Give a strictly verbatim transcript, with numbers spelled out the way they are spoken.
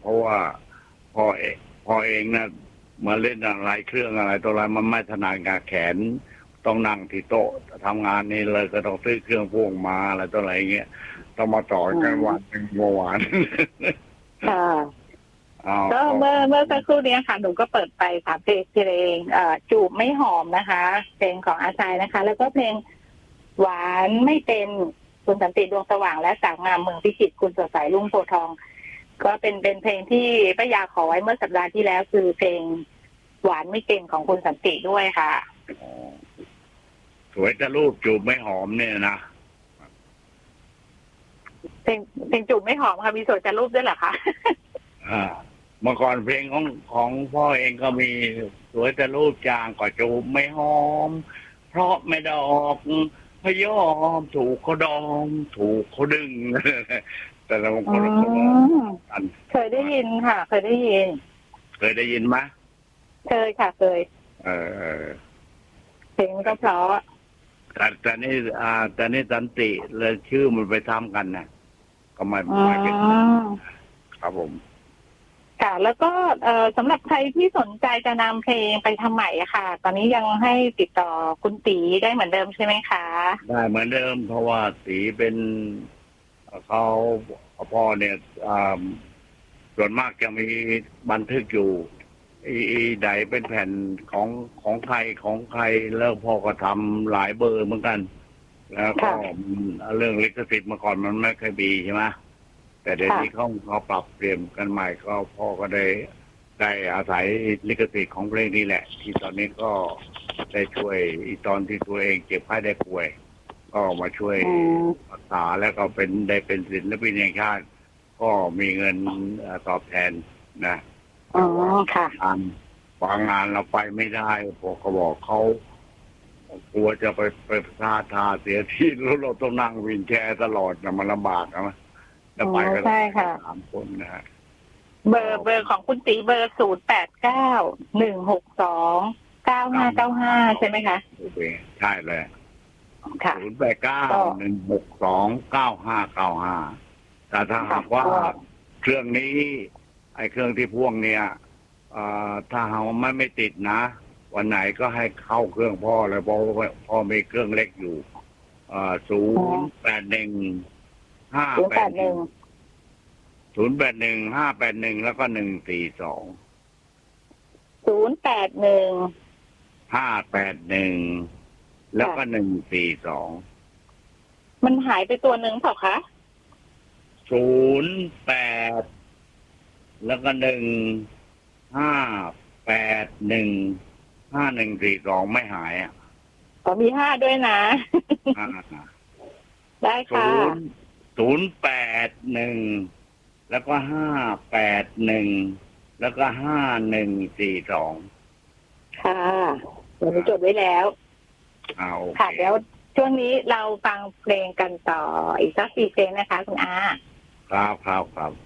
ราะว่าพ่อเองพ่อเองนะมาเล่นอะไรเครื่องอะไรตัวอะไรมันไม่ถนัดกับแขนต้องนั่งที่โต๊ะทำงานนี่เลยก็ต้องซื้อเครื่องพ่วงมาอะไรตัวอะไรเงี้ยต้องมาต่อกันวันหนึ่งเมื่อวานค่ะก็เมื่อเมื่อสักครู่นี้ค่ะหนูก็เปิดไปสามเพลงเพลงเอ่อจูบไม่หอมนะคะเพลงของอาชายนะคะแล้วก็เพลงหวานไม่เป็นคุณสันติดวงสว่างและสาวงามเมืองพิจิตรคุณสดใสรุ่งโพธิ์ทองก็เป็นเป็นเพลงที่ป้ายาขอไว้เมื่อสัปดาห์ที่แล้วคือเพลงหวานไม่เป็นของคุณสันติด้วยค่ะสวยแต่รูปจูบไม่หอมเนี่ยนะเพลงเพลงจูบไม่หอมค่ะมีสวยแต่รูปด้วยเหรอคะอ่าเมื่อก่อนเพลงของของพ่อเองก็มีสวยแต่รูปจางก็จูบไม่หอมเพราะไม่ดอกพยอมถูกเขาดองถูกเขาดึงแต่ละคนละคนเคยได้ยินค่ะเคยได้ยินเคยได้ยินไหมเคยค่ะเคยเออเพลงก็เพราะแต่แต่นี่อ่าแต่นี่สันติเลยชื่อมันไปทำกันนะก็ไม่ไม่เป็นครับผมค่ะแล้วก็เอ่อสำหรับใครที่สนใจจะนำเพลงไปทำใหม่ค่ะ ตอนนี้ยังให้ติดต่อคุณตีได้เหมือนเดิมใช่ไหมคะได้เหมือนเดิมเพราะว่าตีเป็นเขาพ่อเนี่ยส่วนมากจะมีบันทึกอยู่อีใดเป็นแผ่นของของใครของใครแล้วพ่อก็ทำหลายเบอร์เหมือนกันแล้วก็เรื่องลิขสิทธิ์เมื่อก่อนมันไม่เคยมีใช่ไหมแต่เดี๋ยวนี้เขาเขาปรับเปลี่ยนกันใหม่ก็พ่อก็ได้ได้อาศัยลิขสิทธิ์ของเพลงนี้แหละที่ตอนนี้ก็ได้ช่วยอีตอนที่ตัวเองเจ็บไข้ได้ป่วยก็มาช่วยรักษาแล้วก็เป็นได้เป็นศิลปินแห่งชาติก็มีเงินตอบแทนนะอ๋อค่ะงานบางงานเราไปไม่ได้พอเขาบอกเขากลัวจะไปไปพลาดท่าเสียที่แล้วเราต้องนั่งวินแชร์ตลอดนะมันลำบากนะแล้วไปกันสามคนนะฮะเบอร์เบอร์ของคุณตีเบอร์ศูนย์แปดเก้าหนึ่งหกสองเก้าห้าเก้าห้าใช่ไหมคะโอเคใช่เลยค่ะศูนย์แปดเก้าหนึ่งหกสองเก้าห้าเก้าห้าแต่ถ้าหากว่าเครื่องนี้ไอ้เครื่องที่พ่วงเนี่ยถ้าหากว่าไม่ไม่ติดนะวันไหนก็ให้เข้าเครื่องพ่อเลยเพราะพ่อมีเครื่องเล็กอยู่ศูนย์แปดหนึ่งห้าแปดหนึ่งศูนย์แปดหนึ่งห้าแปดหนึ่งแล้วก็หนึ่งสี่สองศูนย์แปดหนึ่งห้าแปดหนึ่งแล้วก็หนึ่งสี่สองมันหายไปตัวหนึ่งเปล่าคะศูนย์แปดแล้วก็หนึ่งห้าแปดหนึ่งห้าหนึ่งสี่สองไม่หายอ่ะอ๋อมีห้าด้วยนะได้ค่ะศูนย์แปดหนึ่งแล้วก็ห้าแปดหนึ่งแล้วก็ห้าหนึ่งสี่สองค่ะเราจดไว้แล้วค่ะเดี๋ยวช่วงนี้เราฟังเพลงกันต่ออีกสักสี่เพลงนะคะคุณอาครับครับครับ